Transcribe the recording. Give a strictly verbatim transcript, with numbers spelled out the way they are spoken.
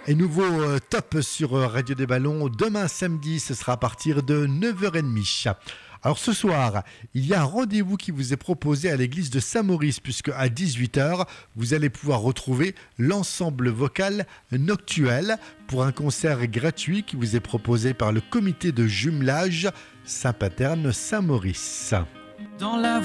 Et nouveau euh, top sur euh, Radio des Ballons. Demain samedi, ce sera à partir de neuf heures trente. Alors ce soir, il y a un rendez-vous qui vous est proposé à l'église de Saint-Maurice, puisque à dix-huit heures, vous allez pouvoir retrouver l'ensemble vocal Noctuel pour un concert gratuit qui vous est proposé par le comité de jumelage Saint-Paterne Saint-Maurice. Dans la